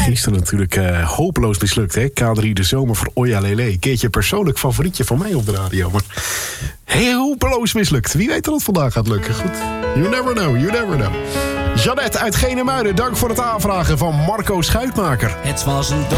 Gisteren natuurlijk hopeloos mislukt, hè? K3 de zomer voor Oya Lele. Keertje persoonlijk favorietje van mij op de radio. Maar hopeloos mislukt. Wie weet dat het vandaag gaat lukken. Goed. You never know, you never know. Jeannette uit Genemuiden, dank voor het aanvragen van Marco Schuitmaker. Het was een